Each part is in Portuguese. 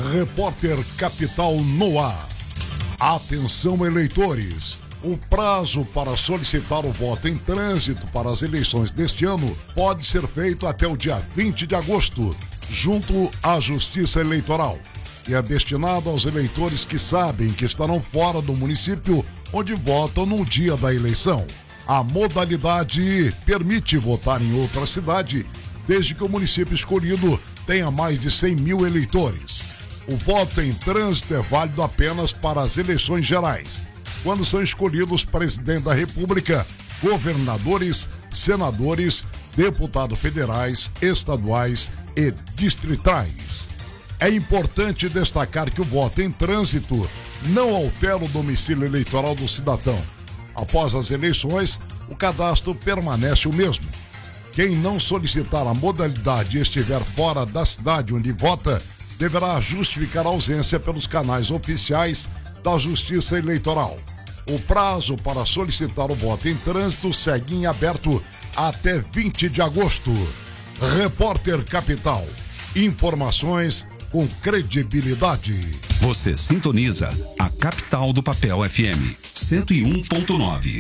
Repórter Capital no ar. Atenção, eleitores. O prazo para solicitar o voto em trânsito para as eleições deste ano pode ser feito até o dia 20 de agosto, junto à Justiça Eleitoral. E é destinado aos eleitores que sabem que estarão fora do município onde votam no dia da eleição. A modalidade permite votar em outra cidade, desde que o município escolhido tenha mais de 100 mil eleitores. O voto em trânsito é válido apenas para as eleições gerais, quando são escolhidos presidente da República, governadores, senadores, deputados federais, estaduais e distritais. É importante destacar que o voto em trânsito não altera o domicílio eleitoral do cidadão. Após as eleições, o cadastro permanece o mesmo. Quem não solicitar a modalidade e estiver fora da cidade onde vota, deverá justificar a ausência pelos canais oficiais da Justiça Eleitoral. O prazo para solicitar o voto em trânsito segue em aberto até 20 de agosto. Repórter Capital. Informações com credibilidade. Você sintoniza a Capital do Papel FM 101.9.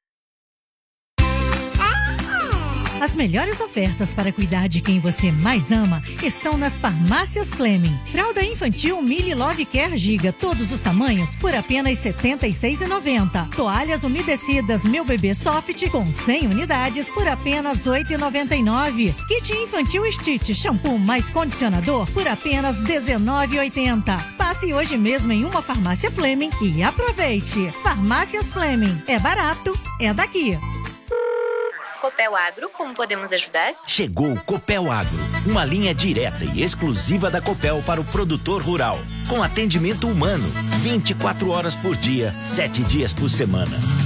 As melhores ofertas para cuidar de quem você mais ama estão nas farmácias Fleming. Fralda infantil Mili Love Care Giga, todos os tamanhos, por apenas R$ 76,90. Toalhas umedecidas Meu Bebê Soft com 100 unidades por apenas R$ 8,99. Kit infantil Stitch shampoo mais condicionador por apenas R$ 19,80. Passe hoje mesmo em uma farmácia Fleming e aproveite. Farmácias Fleming. É barato, é daqui. Copel Agro, como podemos ajudar? Chegou o Copel Agro, uma linha direta e exclusiva da Copel para o produtor rural, com atendimento humano, 24 horas por dia, 7 dias por semana.